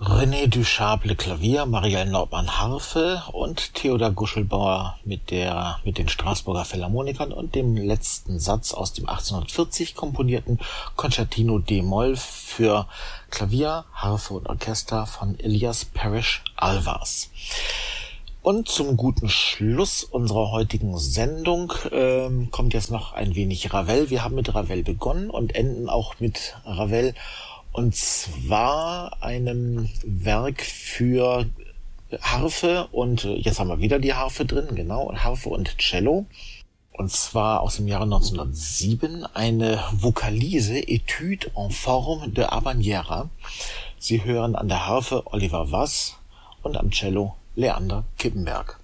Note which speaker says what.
Speaker 1: René Duchâble Klavier, Marielle Nordmann Harfe und Theodor Guschelbauer mit den Straßburger Philharmonikern und dem letzten Satz aus dem 1840 komponierten Concertino d-Moll für Klavier, Harfe und Orchester von Elias Parrish Alvars. Und zum guten Schluss unserer heutigen Sendung kommt jetzt noch ein wenig Ravel. Wir haben mit Ravel begonnen und enden auch mit Ravel. Und zwar einem Werk für Harfe und jetzt haben wir wieder die Harfe drin, genau, Harfe und Cello. Und zwar aus dem Jahre 1907 eine Vokalise Etude en forme de habanera. Sie hören an der Harfe Oliver Wass und am Cello Leander Kippenberg.